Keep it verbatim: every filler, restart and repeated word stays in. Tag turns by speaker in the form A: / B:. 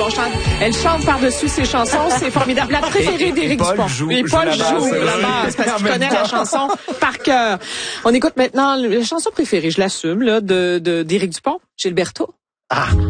A: on chante, elle chante par-dessus ses chansons, c'est formidable. La préférée d'Éric
B: Paul
A: Dupont.
B: joue-
A: Et
B: joue
A: Paul
B: la basse,
A: joue
B: c'est
A: la
B: vrai.
A: basse parce
B: En
A: qu'il
B: même
A: connaît la
B: temps.
A: chanson par cœur. On écoute maintenant la chanson préférée, je l'assume, là, de, de, d'Éric Dupont, Gilberto.
B: Ah.